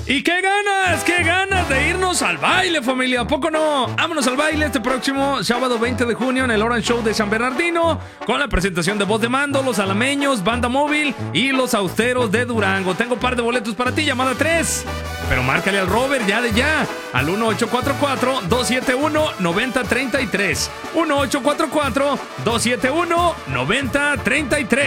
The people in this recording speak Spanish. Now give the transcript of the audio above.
Y qué ganas de irnos al baile, familia, ¿a poco no? Vámonos al baile este próximo sábado 20 de junio en el Orange Show de San Bernardino, con la presentación de Voz de Mando, Los Alameños, Banda Móvil y Los Austeros de Durango. Tengo un par de boletos para ti, llamada 3. Pero márcale al Robert ya, al 1844-271-9033. 1844-271-9033.